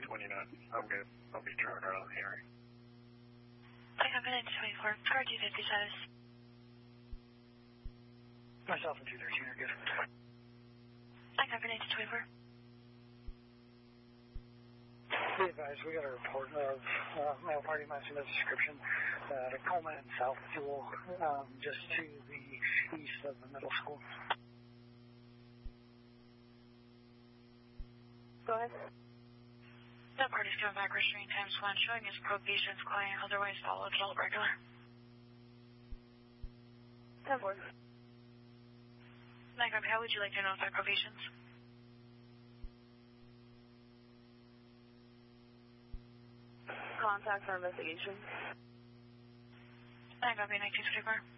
20 knots. I'm good. I'll be turning around here. I got 924. Car 250 status. Myself and 213 are good. I got 924. Be advised, we got a report of male party matching the description at a Coleman and South Fuel, just to the east of the middle school. Go ahead. That party's coming back restrained times 1, showing his probation's client, otherwise followed adult regular. 10-4. Mike, how would you like to notify probations? Contact for investigation. I got 1924.